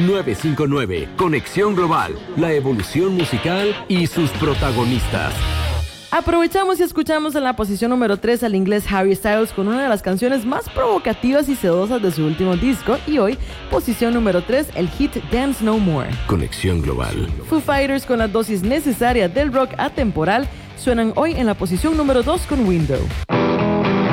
959. Conexión Global, la evolución musical y sus protagonistas. Aprovechamos y escuchamos en la posición número 3 al inglés Harry Styles con una de las canciones más provocativas y sedosas de su último disco, y hoy, posición número 3, el hit Dance No More. Conexión Global. Foo Fighters, con la dosis necesaria del rock atemporal, suenan hoy en la posición número 2 con Window.